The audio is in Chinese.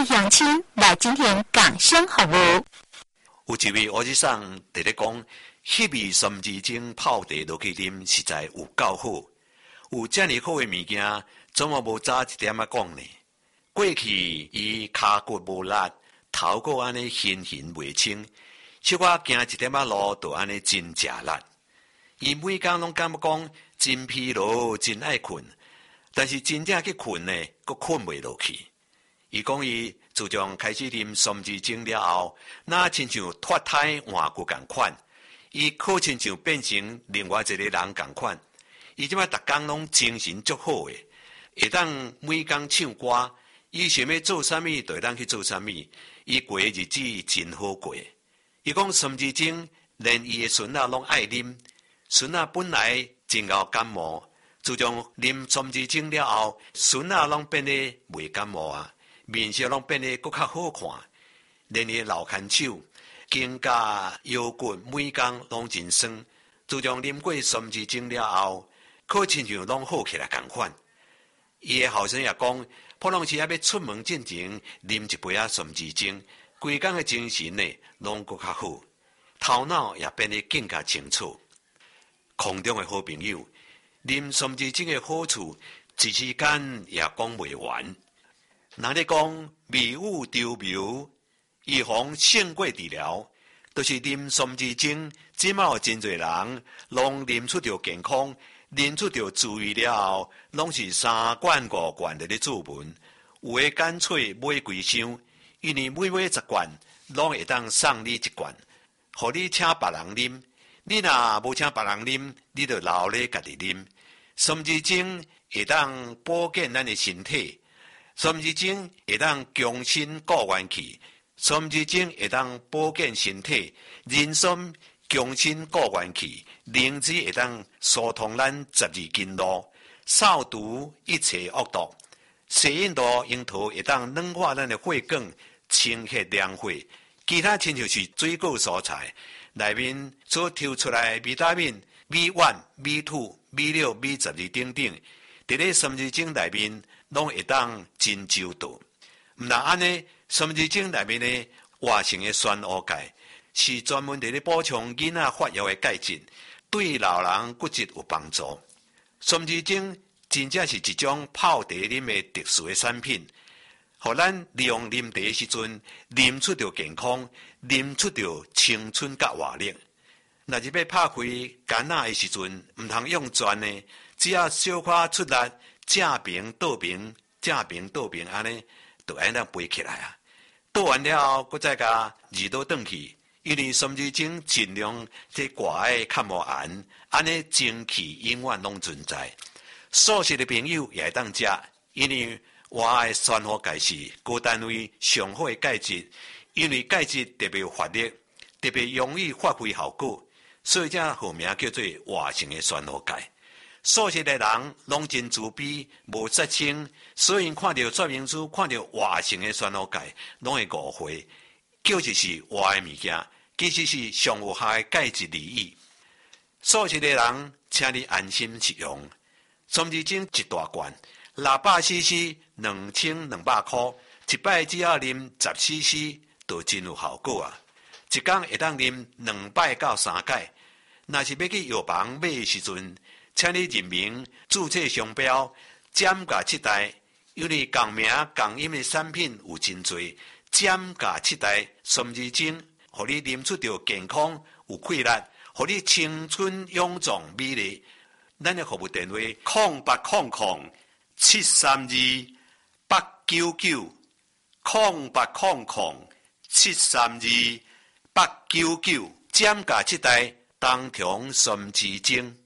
位乡亲来今天港生服务。 有一位学生伫咧讲，迄味参枝精泡茶落去啉，实在有够好。有遮尔好的物件，怎么无早一点仔讲呢？过去伊骹骨无力，头壳安尼形未清，小可行一点仔路，就安尼真食力。伊每工拢感觉讲真疲劳，真爱困，但是真正去困呢，阁困袂落去。伊讲伊自从开始啉参枝精了后，那亲像脱胎换骨共款，伊好亲像变成另外一个人共款。伊即摆逐工拢精神足好诶，会当每工唱歌，伊想要做啥物，就会当去做啥物。伊过诶日子真好过。伊讲参枝精连伊诶孙仔拢爱啉，孙仔本来真熬感冒，自从啉参枝精了后，孙仔拢变得袂感冒啊。面色拢变得搁较好看，连伊老牵手、肩胛、腰骨每工拢真酸。自从啉过参枝精了后，可亲像拢好起来共款。伊的后生也讲，普通时要出门进前啉一杯参枝精，规工的精神呢拢搁较好，头脑也变得更加清楚。空中的好朋友，啉参枝精的好处，一时间也讲袂完。若咧讲微物周苗，预防胜过治疗，就是啉参枝精。即卖有真侪人拢啉出着健康，啉出着注意了后，拢是3罐5罐的咧注文，有诶干脆买几箱，因为每买10罐，拢会当送你1罐，互你请别人啉。你若无请别人啉，你就留咧家己啉。参枝精会当保健咱的身体。参枝精会当强身固元气，参枝精会当保健身体，人参强身固元气，灵芝会当疏通咱12经络，扫除一切恶毒。西印度樱桃会当软化咱的血管，清血凉血。其他亲像是水果蔬菜内面所抽出来的维他命 B1、B2、B6、B12等等，伫咧参枝精内面拢会当真周到。毋但安尼，参枝精内面的活性的酸乌钙是专门伫咧补充囡仔发育的钙质，对老人骨质有帮助。参枝精真正是一种泡茶啉的特殊的产品，互咱利用啉茶的时阵，啉出着健康，啉出着青春甲活力。若是要拍开干仔的时阵，毋通用钻的，只要小可出力。正平倒平，正平倒平，安尼就安尼飞起来啊！倒完了后，搁再甲二倒转去，因为参枝精尽量在挂的较无盐，安尼精气永远拢存在。素食的朋友也会当食，因为活的酸活钙是高单位上好的钙质，因为钙质特别有活力，特别容易发挥效果，所以才号名叫做活性的酸活钙。素食的人拢真自卑，无杀青，所以看到说明书，看到活性的酸活钙，拢会误会，叫就是活的物件，其实是上有效的钙质利益。素食的人，请你安心食用。参枝精一大罐，600cc， 2200块，一摆只要啉10cc， 就真有效果啊！一天会当啉2摆到3摆。若是要去药房买的时阵，请你认明注册商标，减价7代，因为共名共音的产品有真多，减价7代参枝精，互你啉出着健康有气力，互你青春永壮美丽。咱的服务电话：0800-732-899，0800-732-899，减价7代当中参枝精。